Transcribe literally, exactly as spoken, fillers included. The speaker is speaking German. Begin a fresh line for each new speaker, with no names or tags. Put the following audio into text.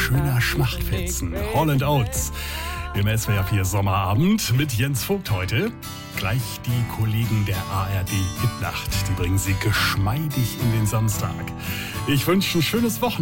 schöner Schmachtfetzen. Holland Oates. Im S W R vier Sommerabend mit Jens Vogt heute. Gleich die Kollegen der A R D Hitnacht. Die bringen sie geschmeidig in den Samstag. Ich wünsche ein schönes Wochenende.